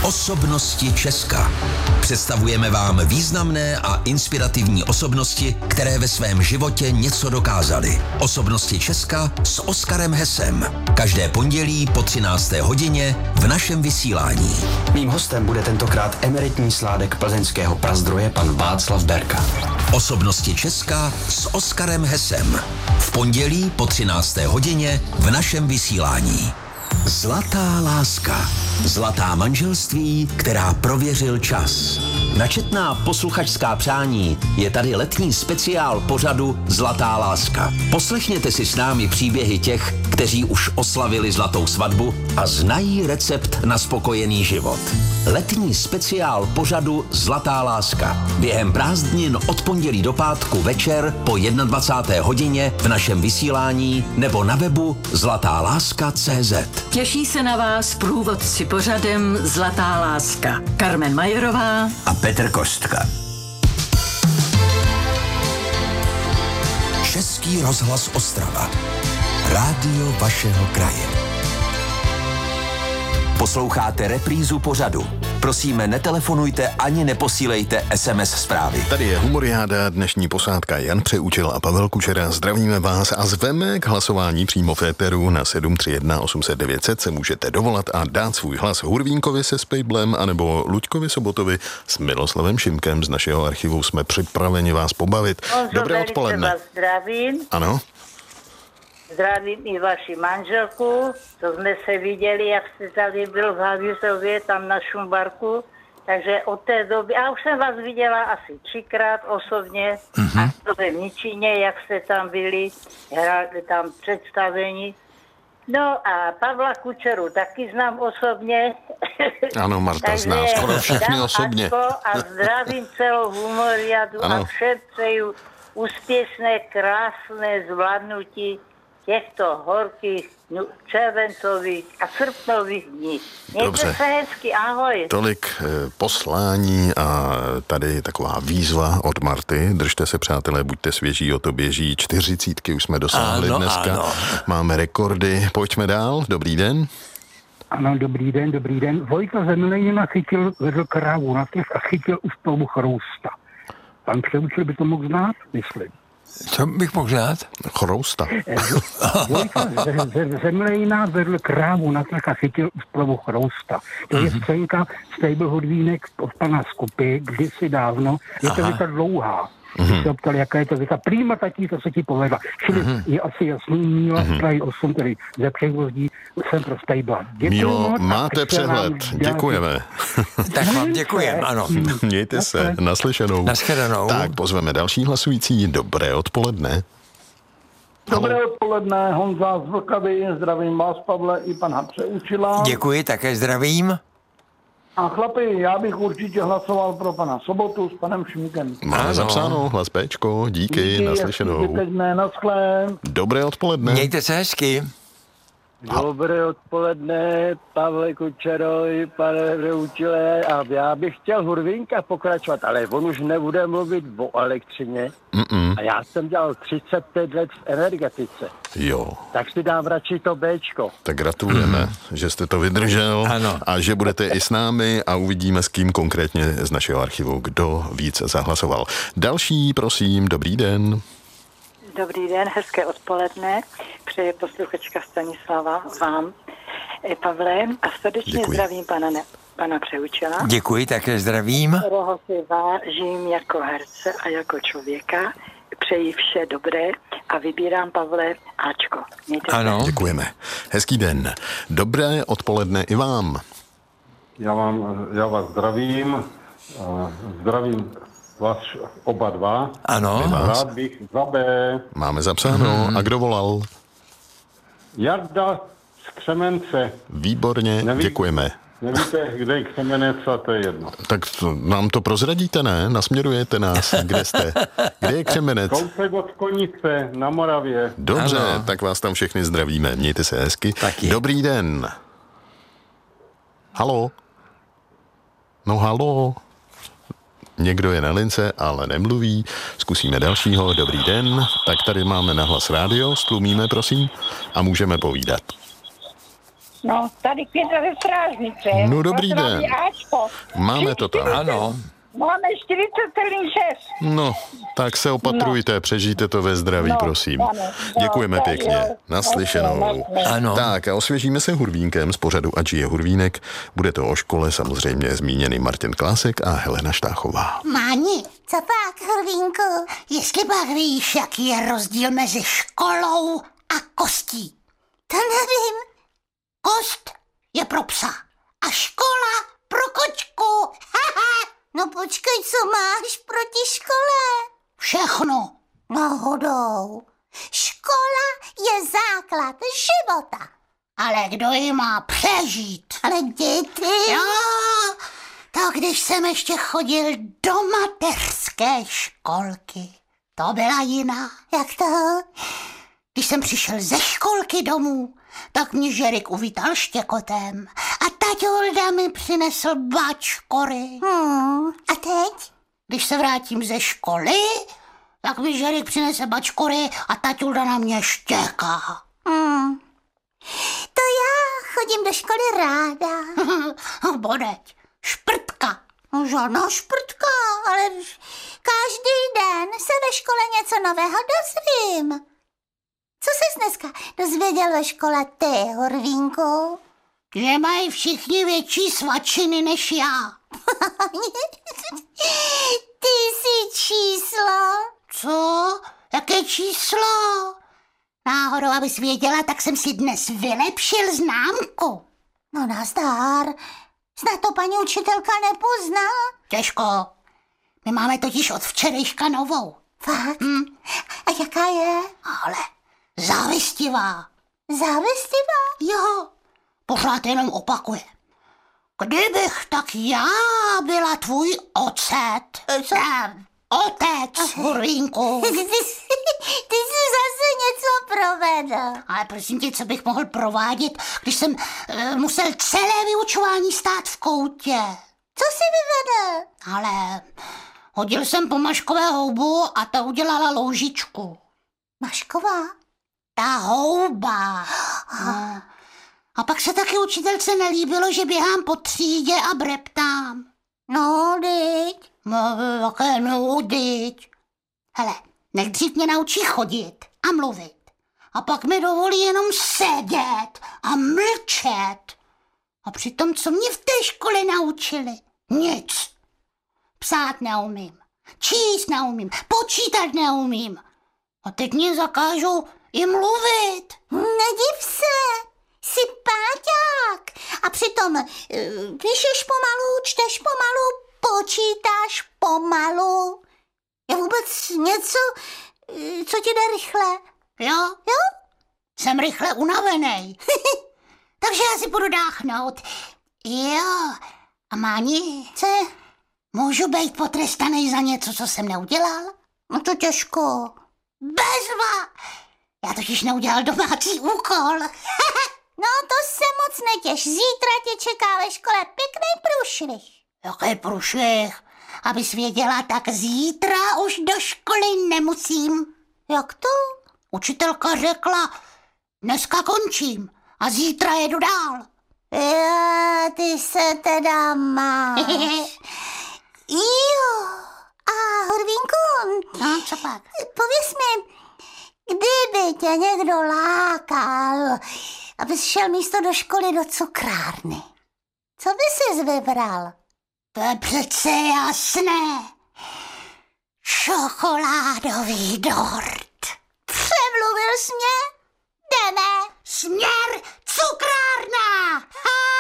Osobnosti Česka. Představujeme vám významné a inspirativní osobnosti, které ve svém životě něco dokázaly. Osobnosti Česka s Oskarem Hesem. Každé pondělí po 13. hodině v našem vysílání. Mým hostem bude tentokrát emeritní sládek plzeňského Prazdroje pan Václav Berka. Osobnosti Česka s Oskarem Hesem. V pondělí po 13. hodině v našem vysílání. Zlatá láska. Zlatá manželství, která prověřil čas. Na četná posluchačská přání je tady letní speciál pořadu Zlatá láska. Poslechněte si s námi příběhy těch, kteří už oslavili zlatou svatbu a znají recept na spokojený život. Letní speciál pořadu Zlatá láska. Během prázdnin od pondělí do pátku večer po 21. hodině v našem vysílání nebo na webu zlatáláska.cz. Těší se na vás průvodci pořadem Zlatá láska. Karmen Majerová A Petr Kostka. Český rozhlas Ostrava. Rádio vašeho kraje. Posloucháte reprízu pořadu. Prosíme, netelefonujte ani neposílejte SMS zprávy. Tady je Humoriáda, dnešní posádka Jan Přeučil a Pavel Kučera. Zdravíme vás a zveme k hlasování přímo v éteru. Na 731 800 900 se můžete dovolat a dát svůj hlas Hurvínkovi se Spejblem anebo Luďkovi Sobotovi s Miloslavem Šimkem. Z našeho archivu jsme připraveni vás pobavit. Dobré odpoledne. Zdravím. Ano. Zdravím i vaši manželku, to jsme se viděli, jak jste tady byl v Havířově, tam na Šumbarku, takže od té doby, a už jsem vás viděla asi 3krát osobně, a to v Ničíně, jak jste tam byli, hráli tam představení. No a Pavla Kučeru taky znám osobně. Ano, Marta zná skoro všechny osobně. A zdravím celou Humoriadu a všem přeju úspěšné, krásné zvládnutí těchto horkých červencových a srpnových dní. Mějte se hezky, ahoj. Tolik poslání a tady taková výzva od Marty. Držte se, přátelé, buďte svěží, o to běží. 40 už jsme dosáhli dneska. Ano. Máme rekordy. Pojďme dál. Dobrý den. Ano, dobrý den. Vojta Zemelenina vedl krávu na těch a chytil už tomu chrousta. Pan Přeučil by to mohl znát, myslím. Co bych mohl znát? Chrousta. Vojta Zemelejna vedl krávu na trh a chytil už plovu chrousta. To je scénka Stejbl Hodvínek od pana Skupy, kdysi dávno. Je to věta dlouhá. Když se optali, jaká je to věta. Prýma tatí, to se ti povedla. Čili je asi jasný, Míla, Prahy 8, tedy ze Převozdí, jsem pro Stejbla. Mílo, máte přehled. Děkujeme. Tak vám děkujem, ano. Mějte se, naslyšenou. Naschledanou. Tak, pozveme další hlasující. Dobré odpoledne. Dobré odpoledne, Honza z Vlkavy, zdravím vás, Pavle, i pana Přeučila. Děkuji, také zdravím. A chlapi, já bych určitě hlasoval pro pana Sobotu s panem Šimkem. Máme zapsáno, hlas Péčko, díky, naslyšenou. Dobré odpoledne. Mějte se hezky. Dobré odpoledne, Pavle Kučeroj, pane Přeučile, a já bych chtěl Hurvínka pokračovat, ale on už nebude mluvit o elektřině. A já jsem dělal 35 let v energetice. Jo. Tak si dám radši to Bčko. Tak gratulujeme, že jste to vydržel a že budete i s námi a uvidíme, s kým konkrétně z našeho archivu, kdo víc zahlasoval. Další, prosím, dobrý den. Dobrý den, hezké odpoledne. Přeje posluchačka Stanislava vám, Pavle, a srdečně zdravím pana Přeučila. Děkuji, také zdravím. Kterého si vážím jako herce a jako člověka. Přeji vše dobré a vybírám, Pavle, Ačko. Ano. Děkujeme. Hezký den. Dobré odpoledne i vám. Já vás zdravím. Zdravím vás oba dva. Ano. Rád bych za B. Máme zapsáno. A kdo volal? Jarda z Křemence. Výborně, děkujeme. Nevíte, kde je Křemenec, a to je jedno. Tak nám to prozradíte, ne? Nasměrujete nás, kde jste? Kde je Křemenec? Kousek od Konice na Moravě. Dobře, tak vás tam všechny zdravíme. Mějte se hezky. Taky. Dobrý den. Haló? No haló? Někdo je na lince, ale nemluví. Zkusíme dalšího. Dobrý den. Tak tady máme nahlas rádio. Stlumíme, prosím. A můžeme povídat. No, tady Květa ze Strážnice. No, dobrý den. Ačko. Máme to tam. Ano. Máme 47,6. No, tak se opatrujte, přežijte to ve zdraví, prosím. Děkujeme pěkně. Naslyšenou. Ano. Tak a osvěžíme se hurvínkem z pořadu Ať je hurvínek. Bude to o škole, samozřejmě zmíněný Martin Klásek a Helena Štáchová. Máni, co pak, hurvínku? Jestli pak víš, jaký je rozdíl mezi školou a kostí? To nevím. Kost je pro psa a škola pro kočku. No počkej, co máš proti škole? Všechno. Náhodou. Škola je základ života. Ale kdo ji má přežít? Ale děti. Jo, to když jsem ještě chodil do mateřské školky. To byla jiná. Jak to? Když jsem přišel ze školky domů, tak mě Žerik uvítal štěkotem a taťulda mi přinesl bačkory. A teď? Když se vrátím ze školy, tak mi Žerik přinese bačkory a taťulda na mě štěká. To já chodím do školy ráda. Bodeď, šprtka. No, žádná šprtka, ale každý den se ve škole něco nového dozvím. Co ses dneska dozvěděl ve škole ty, Hurvínku? Že mají všichni větší svačiny než já. Ty jsi číslo. Co? Jaké číslo? Náhodou, abys věděla, tak jsem si dnes vylepšil známku. No nazdar. Snad to paní učitelka nepozná. Těžko. My máme totiž od včerejška novou. Fakt? A jaká je? Ale závistivá. Závistivá? Jo. Pořád jenom opakuje. Kdybych tak já byla tvůj ocet. Co? Otec, Hurvínku. Ty jsi zase něco provedl. Ale prosím tě, co bych mohl provádět, když jsem musel celé vyučování stát v koutě. Co jsi vyvedl? Ale hodil jsem po Maškové houbu a ta udělala loužičku. Mašková? Ta houba. No. A pak se taky učitelce nelíbilo, že běhám po třídě a breptám. No, dyť. No, jaké nudiť. Hele, nech dřív mě naučí chodit a mluvit. A pak mi dovolí jenom sedět a mlčet. A přitom, co mě v té škole naučili? Nic. Psát neumím, číst neumím, počítat neumím. A teď mě zakážou i mluvit. Nediv se, jsi páťák. A přitom píšeš pomalu, čteš pomalu, počítáš pomalu. Je vůbec něco, co ti jde rychle? Jo? Jsem rychle unavenej. Takže já si budu dáchnout. Jo. A Máni, co? Můžu být potrestaný za něco, co jsem neudělal? No to těžko. Bezva! Já totiž neudělal domácí úkol. No to se moc netěš. Zítra tě čeká ve škole pěkný průšvih. Jaký průšvih? Abys věděla, tak zítra už do školy nemusím. Jak to? Učitelka řekla, dneska končím a zítra jedu dál. Jo, ty se teda máš. Jo. A Hurvínku, no, co pak? Pověz mi, kdyby tě někdo lákal, abys šel místo do školy do cukrárny, co by jsi vybral? To je přece jasné. Čokoládový dort. Přemluvil jsi mě?